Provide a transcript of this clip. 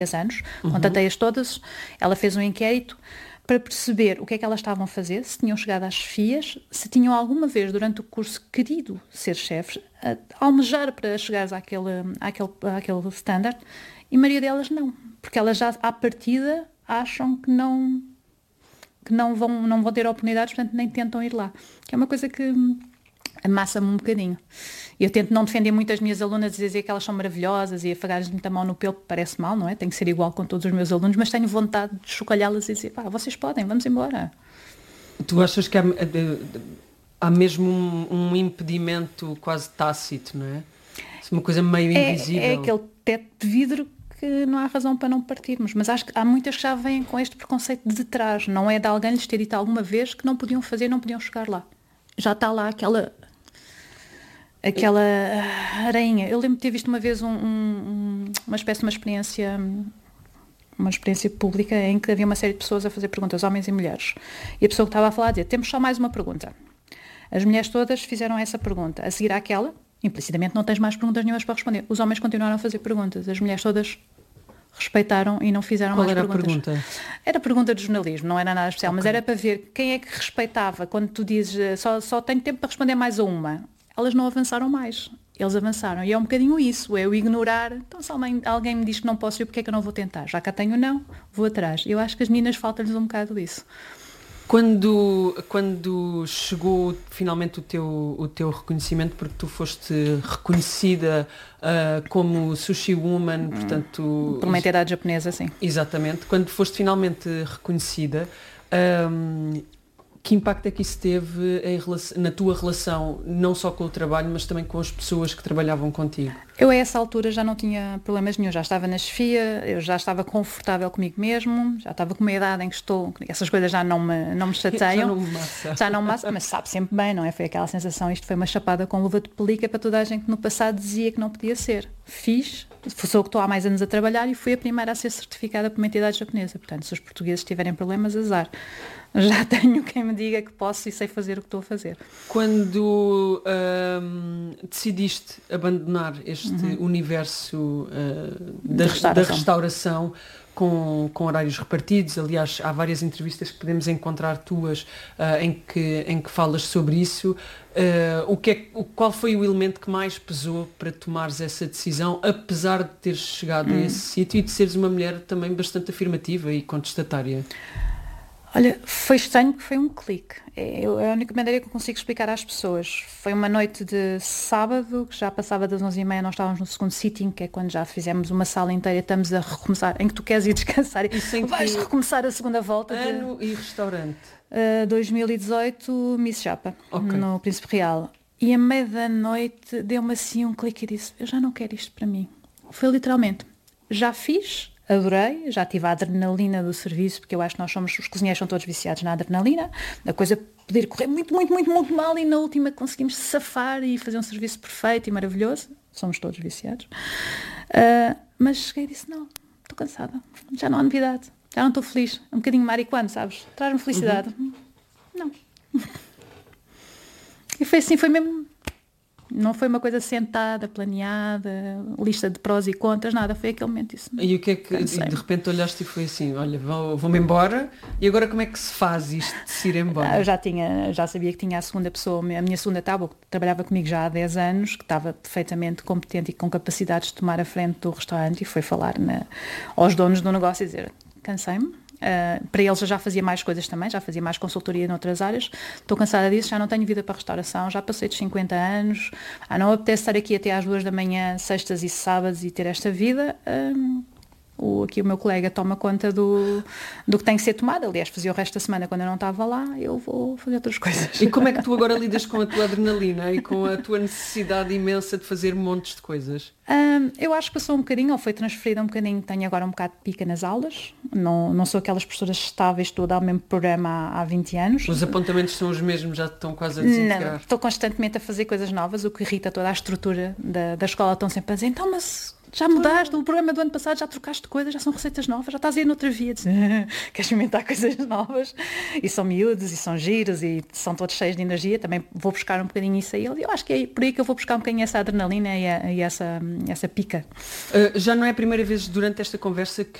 10 anos, contatei-as todas, ela fez um inquérito para perceber o que é que elas estavam a fazer, se tinham chegado às chefias, se tinham alguma vez durante o curso querido ser chefes, almejar para chegar àquele standard, e a maioria delas não, porque elas já à partida acham que não vão ter oportunidades, portanto nem tentam ir lá, que é uma coisa que amassa-me um bocadinho. Eu tento não defender muito as minhas alunas e dizer que elas são maravilhosas e afagar-lhes muita mão no pelo, parece mal, não é? Tenho que ser igual com todos os meus alunos, mas tenho vontade de chocalhá-las e dizer, vocês podem, vamos embora. Tu achas que há mesmo um impedimento quase tácito, não é? Uma coisa meio invisível. É aquele teto de vidro que não há razão para não partirmos, mas acho que há muitas que já vêm com este preconceito de trás, não é de alguém lhes ter dito alguma vez que não podiam fazer, não podiam chegar lá. Já está lá aquela aranha. Eu lembro de ter visto uma vez uma espécie de uma experiência pública em que havia uma série de pessoas a fazer perguntas, homens e mulheres. E a pessoa que estava a falar dizia, temos só mais uma pergunta. As mulheres todas fizeram essa pergunta. A seguir àquela, implicitamente não tens mais perguntas nenhumas para responder. Os homens continuaram a fazer perguntas. As mulheres todas respeitaram e não fizeram mais perguntas. Qual era a pergunta? Era pergunta de jornalismo, não era nada especial, mas era para ver quem é que respeitava quando tu dizes só tenho tempo para responder mais a uma. Elas não avançaram mais, eles avançaram. E é um bocadinho isso, é o ignorar. Então se alguém me diz que não posso ir, porque é que eu não vou tentar? Já cá tenho não, vou atrás. Eu acho que as meninas falta-lhes um bocado disso. Quando chegou finalmente o teu reconhecimento, porque tu foste reconhecida como Sushi Woman, portanto... Por uma entidade japonesa, sim. Exatamente. Quando foste finalmente reconhecida, que impacto é que isso teve na tua relação, não só com o trabalho, mas também com as pessoas que trabalhavam contigo? Eu a essa altura já não tinha problemas nenhum, já estava na chefia, eu já estava confortável comigo mesmo, já estava com uma idade em que essas coisas já não me chateiam. Já não me massa, mas sabe sempre bem, não é? Foi aquela sensação, isto foi uma chapada com luva de pelica para toda a gente que no passado dizia que não podia ser. Fiz, sou que estou há mais anos a trabalhar e fui a primeira a ser certificada por uma entidade japonesa. Portanto, se os portugueses tiverem problemas, azar. Já tenho quem me diga que posso e sei fazer o que estou a fazer. Quando decidiste abandonar este universo da restauração com horários repartidos, aliás, há várias entrevistas que podemos encontrar tuas em que falas sobre isso, qual foi o elemento que mais pesou para tomares essa decisão, apesar de teres chegado a esse sítio e de seres uma mulher também bastante afirmativa e contestatária? Olha, foi estranho que foi um clique. É a única maneira que eu consigo explicar às pessoas. Foi uma noite de sábado, que já passava das 11h30, nós estávamos no segundo sitting, que é quando já fizemos uma sala inteira, estamos a recomeçar, em que tu queres ir descansar e vais recomeçar a segunda volta. Ano e restaurante? 2018, Miss Japa, no Príncipe Real. E a meia da noite deu-me assim um clique e disse, eu já não quero isto para mim. Foi literalmente, já fiz, adorei, já tive a adrenalina do serviço, porque eu acho que os cozinheiros são todos viciados na adrenalina, a coisa poder correr muito, muito, muito, muito mal e na última conseguimos safar e fazer um serviço perfeito e maravilhoso, somos todos viciados, mas cheguei e disse, não, estou cansada, já não há novidade, já não estou feliz, um bocadinho marihuana, sabes, traz-me felicidade, não. E foi assim, foi mesmo... Não foi uma coisa sentada, planeada, lista de prós e contras, nada, foi aquele momento isso. E o que é que de repente olhaste e foi assim, olha, vou-me embora, e agora como é que se faz isto de se ir embora? Eu já sabia que tinha a segunda pessoa, a minha segunda tábua, que trabalhava comigo já há 10 anos, que estava perfeitamente competente e com capacidades de tomar a frente do restaurante, e foi falar aos donos do negócio e dizer, cansei-me. Para eles eu já fazia mais coisas também, já fazia mais consultoria noutras áreas, estou cansada disso, já não tenho vida para restauração, já passei dos 50 anos, não apetece estar aqui até às 2 da manhã, sextas e sábados e ter esta vida. Aqui o meu colega toma conta do que tem que ser tomado, aliás fazia o resto da semana quando eu não estava lá, eu vou fazer outras coisas. E como é que tu agora lidas com a tua adrenalina e com a tua necessidade imensa de fazer montes de coisas? Eu acho que passou um bocadinho, ou foi transferida um bocadinho, tenho agora um bocado de pica nas aulas, não sou aquelas professoras estáveis, estou a dar o mesmo programa há 20 anos. Os apontamentos são os mesmos, já estão quase a desintegrar? Não, estou constantemente a fazer coisas novas, o que irrita toda a estrutura da escola, estão sempre a dizer, então mas Já mudaste, o programa do ano passado já trocaste coisas, já são receitas novas, já estás aí noutra via. Queres experimentar coisas novas? E são miúdos, e são giros, e são todos cheios de energia. Também vou buscar um bocadinho isso a ele. Eu acho que é por aí que eu vou buscar um bocadinho essa adrenalina e essa pica. Já não é a primeira vez durante esta conversa que